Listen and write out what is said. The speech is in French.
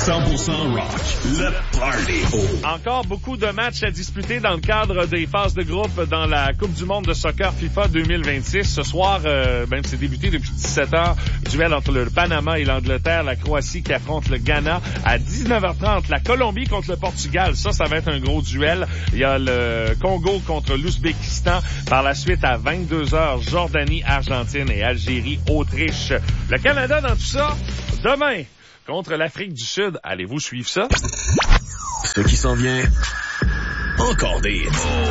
100% rock, le party. Encore beaucoup de matchs à disputer dans le cadre des phases de groupe dans la Coupe du monde de soccer FIFA 2026. Ce soir, c'est débuté depuis 17 heures. Duel entre le Panama et l'Angleterre, la Croatie qui affronte le Ghana. À 19h30, la Colombie contre le Portugal. Ça va être un gros duel. Il y a le Congo contre l'Ouzbékistan. Par la suite, à 22h, Jordanie, Argentine et Algérie, Autriche. Le Canada dans tout ça, demain, contre l'Afrique du Sud. Allez-vous suivre ça? Ce qui s'en vient, encore des hits.